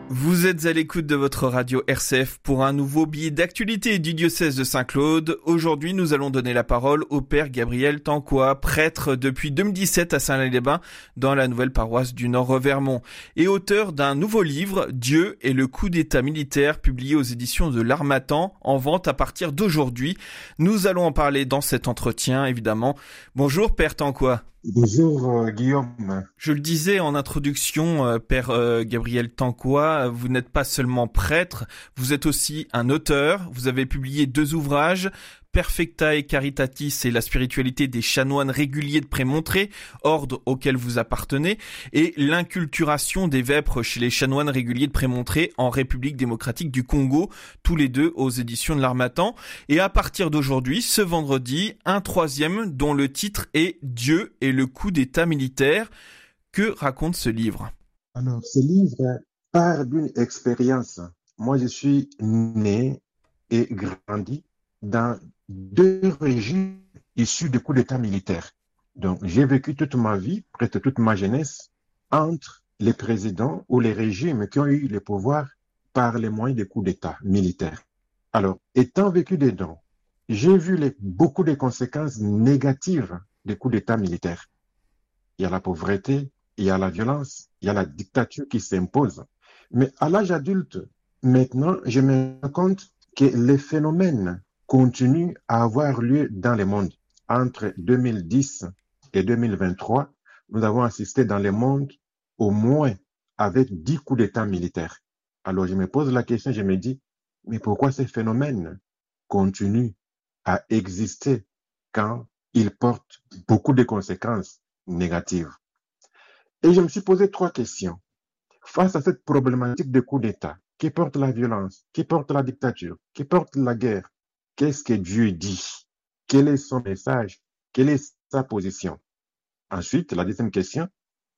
Vous êtes à l'écoute de votre radio RCF pour un nouveau billet d'actualité du diocèse de Saint-Claude. Aujourd'hui, nous allons donner la parole au père Gabriel Tanquois, prêtre depuis 2017 à Saint-Lin-les-Bains dans la nouvelle paroisse du Nord-Revermont et auteur d'un nouveau livre, Dieu et le coup d'état militaire, publié aux éditions de l'Harmattan, en vente à partir d'aujourd'hui. Nous allons en parler dans cet entretien, évidemment. Bonjour père Tanquois. Bonjour Guillaume. Je le disais en introduction, père Gabriel Tanquois, vous n'êtes pas seulement prêtre, vous êtes aussi un auteur. Vous avez publié 2 ouvrages, Perfectae Caritatis et la spiritualité des chanoines réguliers de Prémontré, ordre auquel vous appartenez, et l'inculturation des vêpres chez les chanoines réguliers de Prémontré en République démocratique du Congo, tous les 2 aux éditions de l'Harmattan. Et à partir d'aujourd'hui, ce vendredi, un 3e dont le titre est Dieu et le coup d'état militaire. Que raconte ce livre ? Alors, ce livre part d'une expérience. Moi, je suis né et grandi dans 2 régimes issus du coup d'état militaire. Donc, j'ai vécu toute ma vie, presque toute ma jeunesse, entre les présidents ou les régimes qui ont eu le pouvoir par les moyens des coups d'état militaires. Alors, étant vécu dedans, j'ai vu beaucoup de conséquences négatives des coups d'état militaires. Il y a la pauvreté, il y a la violence, il y a la dictature qui s'impose. Mais à l'âge adulte, maintenant, je me rends compte que les phénomènes continuent à avoir lieu dans le monde. Entre 2010 et 2023, nous avons assisté dans le monde au moins avec 10 coups d'état militaires. Alors je me pose la question, je me dis, mais pourquoi ces phénomènes continuent à exister quand ils portent beaucoup de conséquences négatives? Et je me suis posé 3 questions. Face à cette problématique de coup d'État, qui porte la violence, qui porte la dictature, qui porte la guerre, qu'est-ce que Dieu dit? Quel est son message? Quelle est sa position? Ensuite, la deuxième question,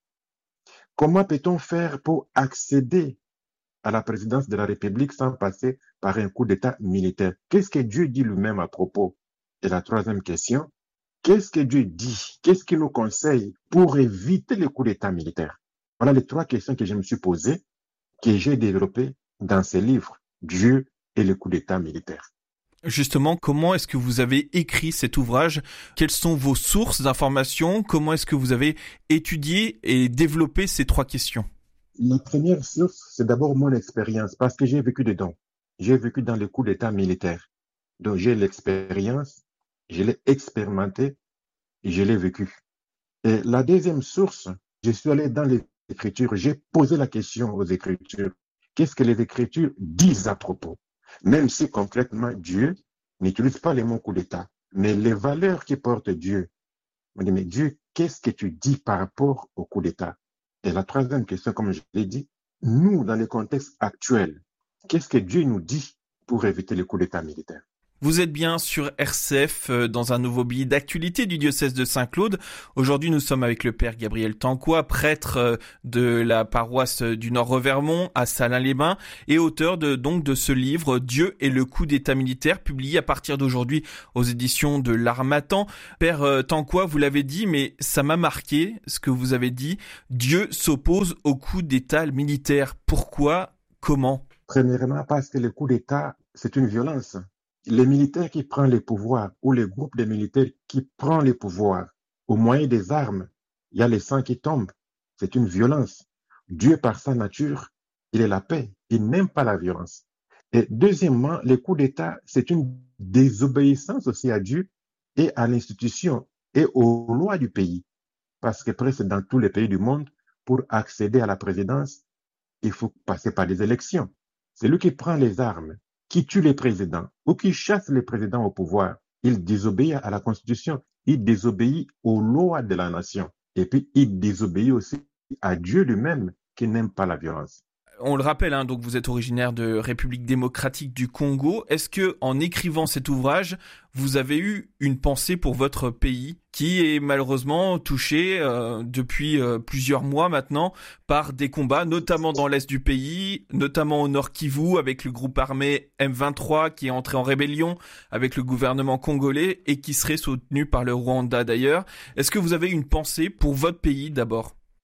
comment peut-on faire pour accéder à la présidence de la République sans passer par un coup d'État militaire? Qu'est-ce que Dieu dit lui-même à propos? Et la troisième question, qu'est-ce que Dieu dit? Qu'est-ce qu'il nous conseille pour éviter les coups d'État militaires? Voilà les 3 questions que je me suis posées, que j'ai développées dans ce livre, Dieu et le coup d'État militaire. Justement, comment est-ce que vous avez écrit cet ouvrage ? Quelles sont vos sources d'informations ? Comment est-ce que vous avez étudié et développé ces 3 questions ? La première source, c'est d'abord mon expérience, parce que j'ai vécu dedans. J'ai vécu dans le coup d'État militaire. Donc j'ai l'expérience, je l'ai expérimenté et je l'ai vécu. Et la deuxième source, je suis allé dans les Écritures, j'ai posé la question aux Écritures. Qu'est-ce que les Écritures disent à propos? Même si concrètement Dieu n'utilise pas les mots coup d'État, mais les valeurs qui portent Dieu. On dit, mais Dieu, qu'est-ce que tu dis par rapport au coup d'État? Et la troisième question, comme je l'ai dit, nous, dans le contexte actuel, qu'est-ce que Dieu nous dit pour éviter le coup d'État militaire? Vous êtes bien sur RCF dans un nouveau billet d'actualité du diocèse de Saint-Claude. Aujourd'hui, nous sommes avec le père Gabriel Tanquois, prêtre de la paroisse du Nord-Revermont à Saint-Lin-les-Bains et auteur de ce livre Dieu et le coup d'état militaire, publié à partir d'aujourd'hui aux éditions de l'Harmattan. Père Tanquois, vous l'avez dit, mais ça m'a marqué ce que vous avez dit. Dieu s'oppose au coup d'état militaire. Pourquoi? Comment? Premièrement, parce que le coup d'État, c'est une violence. Les militaires qui prennent les pouvoirs ou les groupes de militaires qui prennent les pouvoirs au moyen des armes, il y a les sangs qui tombent. C'est une violence. Dieu, par sa nature, il est la paix. Il n'aime pas la violence. Et deuxièmement, le coup d'État, c'est une désobéissance aussi à Dieu et à l'institution et aux lois du pays. Parce que presque dans tous les pays du monde, pour accéder à la présidence, il faut passer par des élections. C'est lui qui prend les armes, qui tue les présidents ou qui chasse les présidents au pouvoir. Il désobéit à la Constitution, il désobéit aux lois de la nation. Et puis, il désobéit aussi à Dieu lui-même qui n'aime pas la violence. On le rappelle, donc vous êtes originaire de République démocratique du Congo. Est-ce que, en écrivant cet ouvrage, vous avez eu une pensée pour votre pays qui est malheureusement touché depuis plusieurs mois maintenant par des combats, notamment dans l'est du pays, notamment au nord Kivu avec le groupe armé M23 qui est entré en rébellion avec le gouvernement congolais et qui serait soutenu par le Rwanda d'ailleurs. Est-ce que vous avez une pensée pour votre pays d'abord ?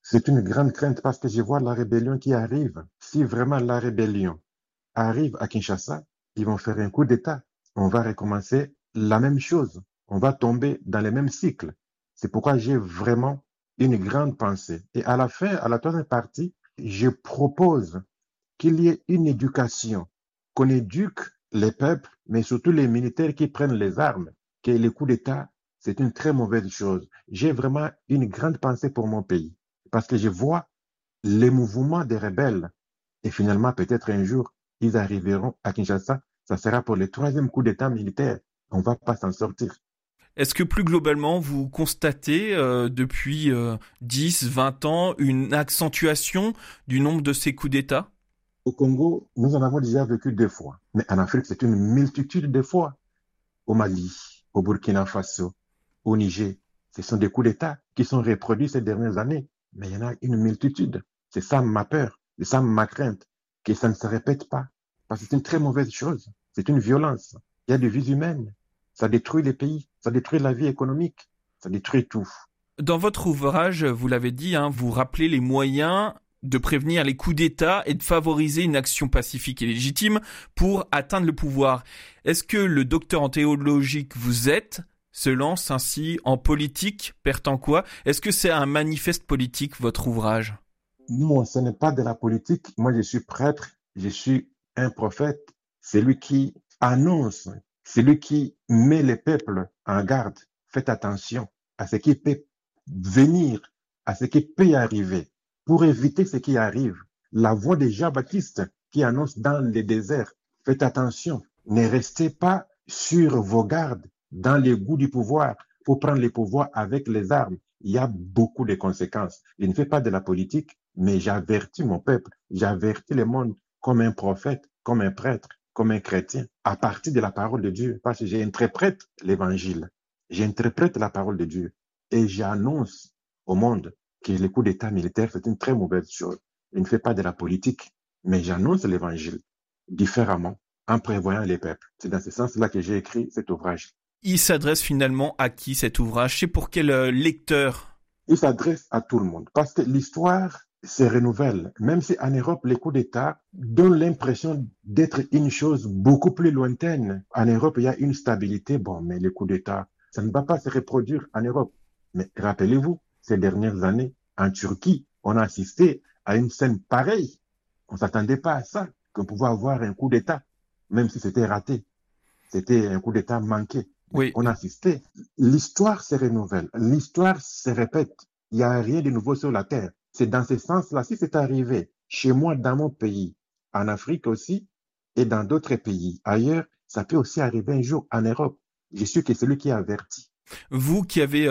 C'est une grande crainte parce que je vois la rébellion qui arrive. Si vraiment la rébellion arrive à Kinshasa, ils vont faire un coup d'État. On va recommencer la même chose. On va tomber dans les mêmes cycles. C'est pourquoi j'ai vraiment une grande pensée. Et à la fin, à la troisième partie, je propose qu'il y ait une éducation, qu'on éduque les peuples, mais surtout les militaires qui prennent les armes, que les coups d'État, c'est une très mauvaise chose. J'ai vraiment une grande pensée pour mon pays, parce que je vois les mouvements des rebelles. Et finalement, peut-être un jour, ils arriveront à Kinshasa. Ça sera pour le troisième coup d'État militaire. On ne va pas s'en sortir. Est-ce que plus globalement, vous constatez depuis 10, 20 ans une accentuation du nombre de ces coups d'État? Au Congo, nous en avons déjà vécu 2 fois. Mais en Afrique, c'est une multitude de fois. Au Mali, au Burkina Faso, au Niger, ce sont des coups d'État qui sont reproduits ces dernières années. Mais il y en a une multitude. C'est ça ma peur, c'est ça ma crainte, que ça ne se répète pas. Parce que c'est une très mauvaise chose. C'est une violence. Il y a des vies humaines. Ça détruit les pays, ça détruit la vie économique, ça détruit tout. Dans votre ouvrage, vous l'avez dit, vous rappelez les moyens de prévenir les coups d'État et de favoriser une action pacifique et légitime pour atteindre le pouvoir. Est-ce que le docteur en théologie que vous êtes se lance ainsi en politique, perd en quoi? Est-ce que c'est un manifeste politique, votre ouvrage? Non, ce n'est pas de la politique. Moi, je suis prêtre, je suis un prophète. C'est lui qui annonce, c'est lui qui met les peuples en garde. Faites attention à ce qui peut venir, à ce qui peut y arriver, pour éviter ce qui arrive. La voix de Jean-Baptiste qui annonce dans les déserts, faites attention, ne restez pas sur vos gardes dans les goûts du pouvoir pour prendre le pouvoir avec les armes. Il y a beaucoup de conséquences. Je ne fais pas de la politique, mais j'avertis mon peuple, j'avertis le monde comme un prophète, comme un prêtre, comme un chrétien, à partir de la parole de Dieu, parce que j'interprète l'évangile, j'interprète la parole de Dieu et j'annonce au monde que le coup d'État militaire, c'est une très mauvaise chose. Je ne fais pas de la politique, mais j'annonce l'évangile différemment en prévoyant les peuples. C'est dans ce sens-là que j'ai écrit cet ouvrage. Il s'adresse finalement à qui cet ouvrage? C'est pour quel lecteur? Il s'adresse à tout le monde parce que l'histoire se renouvelle. Même si en Europe, les coups d'État donnent l'impression d'être une chose beaucoup plus lointaine. En Europe, il y a une stabilité. Bon, mais les coups d'État, ça ne va pas se reproduire en Europe. Mais rappelez-vous, ces dernières années, en Turquie, on a assisté à une scène pareille. On ne s'attendait pas à ça, qu'on pouvait avoir un coup d'État, même si c'était raté. C'était un coup d'État manqué. Oui. On a assisté. L'histoire se renouvelle, l'histoire se répète. Il n'y a rien de nouveau sur la terre. C'est dans ce sens-là, si c'est arrivé chez moi, dans mon pays, en Afrique aussi, et dans d'autres pays ailleurs, ça peut aussi arriver un jour en Europe. Je suis que celui qui est averti. Vous qui avez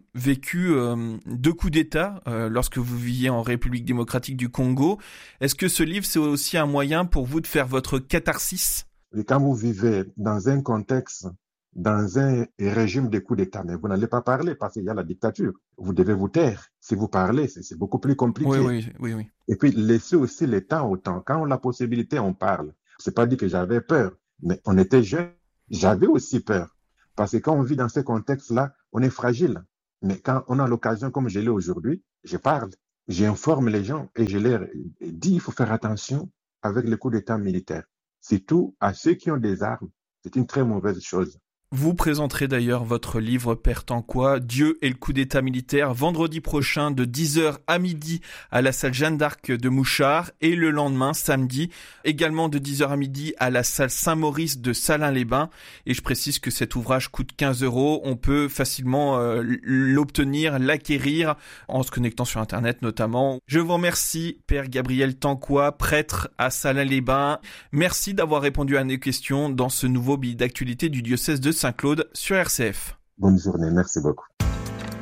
vécu 2 coups d'État lorsque vous viviez en République démocratique du Congo, est-ce que ce livre, c'est aussi un moyen pour vous de faire votre catharsis? Et quand vous vivez dans un contexte, dans un régime de coup d'État, mais vous n'allez pas parler parce qu'il y a la dictature. Vous devez vous taire. Si vous parlez, c'est beaucoup plus compliqué. Oui. Et puis, laissez aussi le temps au temps. Quand on a la possibilité, on parle. C'est pas dit que j'avais peur, mais on était jeunes. J'avais aussi peur. Parce que quand on vit dans ce contexte-là, on est fragile. Mais quand on a l'occasion, comme je l'ai aujourd'hui, je parle. J'informe les gens et je leur dis, il faut faire attention avec le coup d'État militaire. Surtout à ceux qui ont des armes. C'est une très mauvaise chose. Vous présenterez d'ailleurs votre livre Perd en quoi? Dieu et le coup d'État militaire vendredi prochain de 10h à midi à la salle Jeanne d'Arc de Mouchard et le lendemain, samedi, également de 10h à midi à la salle Saint-Maurice de Salins-les-Bains. Et je précise que cet ouvrage coûte 15 €. On peut facilement l'obtenir, l'acquérir en se connectant sur Internet notamment. Je vous remercie, Père Gabriel Tanquois, prêtre à Salins-les-Bains. Merci d'avoir répondu à nos questions dans ce nouveau billet d'actualité du diocèse de Saint-Claude sur RCF. Bonne journée, merci beaucoup.